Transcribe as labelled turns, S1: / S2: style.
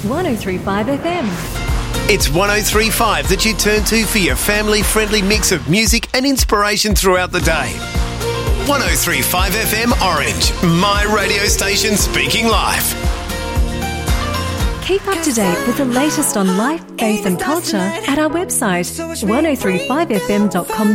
S1: 103.5 FM.
S2: It's 103.5 that you turn to for your family-friendly mix of music and inspiration throughout the day. 103.5 FM Orange, my radio station speaking life.
S1: Keep up to date with the latest on life, faith and culture at our website 1035fm.com.